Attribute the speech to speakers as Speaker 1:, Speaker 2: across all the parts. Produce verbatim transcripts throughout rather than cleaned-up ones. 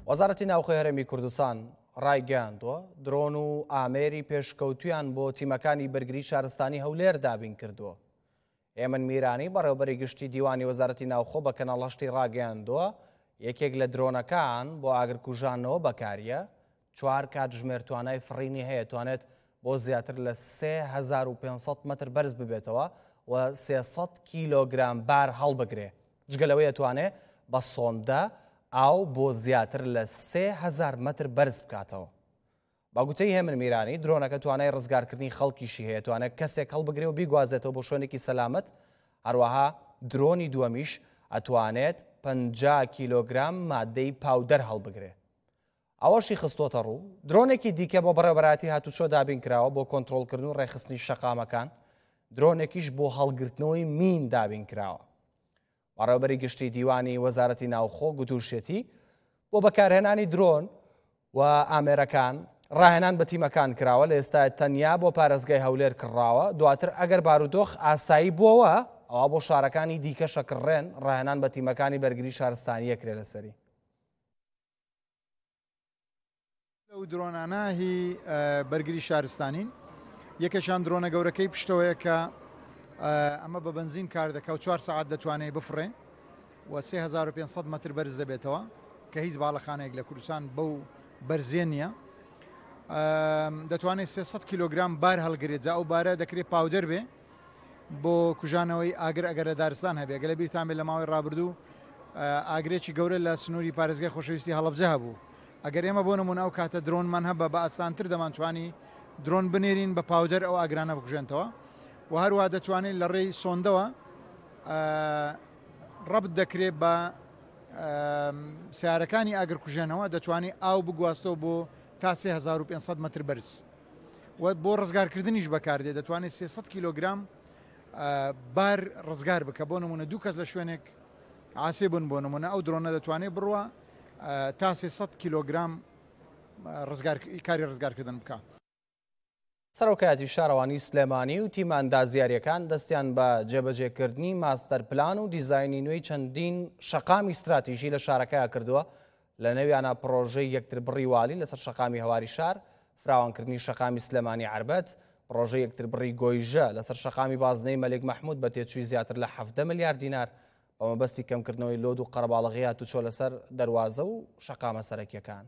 Speaker 1: وەزارەتی ناوخۆی هەرێمی کوردستان ڕایگەیاندووە درۆن و ئامێری پێشکەوتویان بۆ تیمەکانی بەرگری شارستانی هەولێر دابین کردووە. ئێمن میرانی بەڕێوەبەری گشتی دیوانی وەزارەتی ناوخۆ بە کەناڵ هەشتی ڕاگەیاندووە یەکێک لە درۆنەکان بۆ ئاگرکوژانەوە بەکاریە چوار کاتژمێر توانای فڕینی هەیە توانێت بۆ زیاتر لە سێ هەزار و پێنج سەد مەتر بەرز ببێتەوە و سێسەد کیلۆگرام بار هەڵبگرێ. جگەلەوەی ئەتوانێت بە سۆندە ئاو بۆ زیاتر لە سێ هەزار مەتر بەرز بکاتەوە. باگوتەی هێمن میرانی درۆنەکە توانای ڕزگارکردنی خەڵکیشی هەیە توانێت کەسێک هەڵبگرێ و بیگوازێتەوە بۆ شوێنێکی سەلامەت. هەروەها درۆنی دووەمیش ئەتوانێت پەنجا کیلۆگرام مادەی پاودەر هەڵبگرێ. ئەوەشی خستۆتە ڕوو درۆنێکی دیکە بۆ بەڕێوەبەراتی هاتوچۆ دابین کراوە بۆ کۆنتڕۆڵکردن و ڕێخستنی شەقامەکان درۆنێکیش بۆ هەڵگرتنەوەی مین دابین کراوە. بەڕێوەبەری گشتی دیوانی وەزارەتی ناوخۆ گوتوشێتی بۆ بەکارهێنانی درۆن و ئامێرەکان ڕاهێنان بە تیمەکان کراوە لە ئێستا تەنیا بۆ پارێزگای هەولێر کڕاوە دواتر ئەگەر بارودۆخ ئاسایی بووەوە ئەوە بۆ شارەکانی دیکە شەکڕێن ڕاهێنان بە تیمەکانی بەرگری شارستانی یەکرێ لەسەری.
Speaker 2: لەو درۆنانە هی بەرگری شارستانین یەکێکیان درۆنە گەورەکەی پشتەوەیە کە ئەمە بە بنزین کار دەکە و چوار سەعات دەتوانێت بفڕێ و سێ هەزار و پێنج سەد مەتر بەرز دەبێتەوە کە هیچ باڵەخانەیەک لە کوردستان بەو بەرزێ نییە. دەتوانێت سێسەد کیلۆگرام بار هەڵگرێت جا ئەو بارە دەکرێت پاودەر بێ بۆ کوژانەوەی ئاگر ئەگەرە دارستان هەبێ. گەلە بیرتان بێت لە ماوەی ڕابردوو ئاگرێکی گەورە لە سنووری پارێزگای خۆشەویستی هەڵەبجە هەبوو. ئەگەر ئێمە بۆ نمونە ئەو کاتە درۆنمان هەبە بە ئاسانتر دەمانتوانی درۆن بنێرین بە پاودەر ئەو ئاگرانە بکوژێنەوە و هەروە دەتوانێت لە ڕێی سۆندەوە ڕەبت دەکرێت بە سیارەکانی ئاگرکوژێنەوە دەتوانێت ئاو بگواستەوە بۆ تا سێ هەزار و پێنج سەد مەتر بەرز و بۆ ڕزگارکردنیش بەکاردێت دەتوانێت سێسەد کیلۆگرام بار ڕزگار بکە. بۆ نمونە دوو کەس لە شوێنێک ئاسێ بن بۆ نمونە ئەو درۆنە دەتوانێت بڕوە تا سێسەد کیلۆگرام کاری ڕزگارکردن بکە.
Speaker 1: سەرۆکایەتی شارەوانی سلێمانی و تیمە ئەندازیاریەکان دەستیان بە جێبەجێکردنی ماستەر پلان و دیزاینی نوێی چەندین شەقامی استراتیژی لە شارەکەیە کردووە لە نەویانە پرۆژەی یەکتر بڕی والی لەسەر شەقامی هەواری شار فراوانکردنی شەقامی سلێمانی عربەت پرۆژەی یەکتر بڕی گۆیژە لەسەر شەقامی بازنەی مەلێک مەحموود بە تێچووی زیاتر لە حەڤدە ملیار دینار بە مەبەستی کەمکردنەوەی لۆد و قەرەباڵغی هاتوچۆ لەسەر دەروازە و شەقامە سەرەکیەکان.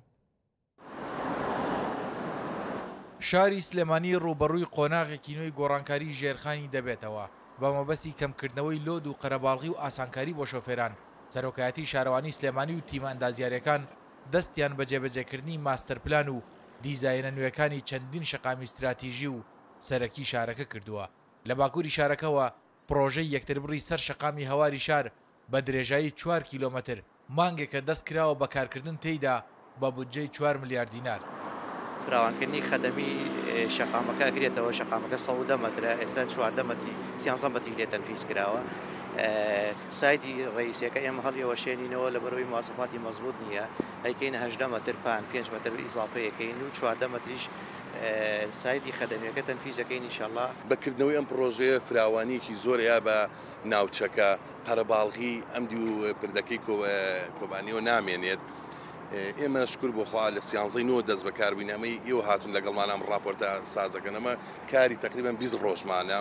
Speaker 3: شاری سلێمانی ڕوبەڕووی قۆناغێکی نوێی گۆڕانکاری ژێرخانی دەبێتەوە بە مەبەستی کەمکردنەوەی لۆد و قەرەباڵغی و ئاسانکاری بۆ شۆفێران. سەرۆکایەتی شارەوانی سلێمانی و تیمە ئەندازیاریەکان دەستیان بە جێبەجێکردنی ماستەر پلان و دیزاینە نوێەکانی چەندین شەقامی استراتیژی و سەرەکی شارەکە کردووە. لە باکووری شارەکەەوە پرۆژەی یەکتر بڕی سەر شەقامی هەواری شار بە درێژایی چوار کیلۆمەتر مانگێکە دەست کراوە بەکارکردن تێیدا بە بودجەی چوار ملیار دینار.
Speaker 4: فراوانکردنی خەدەمی شەقامەکە ئەگرێتەوە شەقامەکە سەودە مەترە ئێستا چواردە مەتری سیانزە مەتری لێ تەنفیز کراوە. سایدی ڕئیسیەکە ئێمە هەڵیەوە شێنینەوە لە بەرەوەی مواسەفاتی مەزبوط نییە ئەیکەین هەژدە مەتر پان پێنج مەتر ئیزافەیەکەین و چواردە مەتریش سایدی خەدەمیەکە تەنفیزەکەین ئینشاءالله.
Speaker 5: بەکردنەوەی ئەم پرۆژەیە فراوانیەکی زۆریا بە ناوچەکە قەرەباڵغی ئەمدی و پردەکەی کۆبانیەوە نامێنێت. ئێمە شکر بۆ خوا لە سیانزەی نۆ دەست بەکاربووین ئەمەی ئێوە هاتون لەگەڵمان ئەم ڕاپۆرتە سازەکەنەمە کاری تقریبان بیست ڕۆژمانە.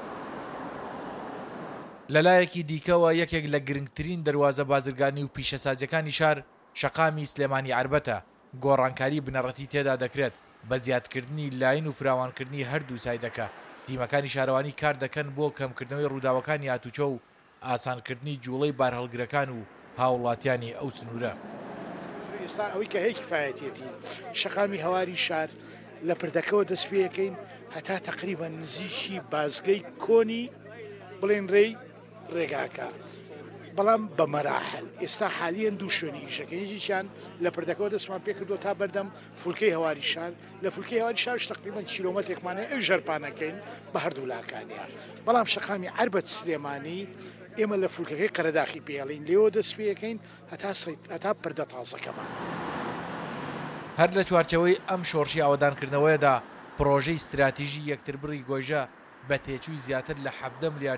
Speaker 3: لەلایەکی دیکەوە یەکێک لە گرنگترین دەواازە بازرگانی و پیشەسازیەکانی شار شەقامی سلێمانی عربەتە. گۆڕانکاری بنەڕەتی تێدا دەکرێت بە زیادکردنی لاین و فراوانکردنی هەردوو سایدەکە. تیمەکانی شارەوانی کار دەکەن بۆ کەمکردنەوەی ڕووداوەکانی هاتوچۆ و ئاسانکردنی جوڵەی بارهەڵگرەکان و هاوڵاتیانی ئەو سنوورە.
Speaker 6: ئێستا ئەوەی کە هەیە کفایەتێتی شەقامی هەواری شار لە پردەکەەوە دەست پێەکەین هەتا تقریبا نزیکی بازگەی کۆنی بڵێن ڕێی ڕێگاکە بەڵام بە مەراحل. ئێستا حالیان دوو شوێنی ئیشەکەیەکیان لە پردەکەەوە دەستمان پێ کردو تا بەردەم فولکەی هەواری شار لە فولکەی هەواری شارش تقریبا کیلۆمەتێکمانەیە ئەو ژەرپانەکەین بە هەردوو لاکانیە. بەڵام شەقامی عربەت سلێمانی ئێمە لە فولکەکەی قەرەداخی پێڵین لێەوە دەست پێەکەین هەتا پردە تازەکەمان.
Speaker 3: هەر لە چوارچەوەی ئەم شۆڕشی ئاوەدانکردنەوەیدا پرۆژەی استراتیژی یەکتر بڕی گۆیژە بە تێچووی زیاتر لە حەڤدە ملیار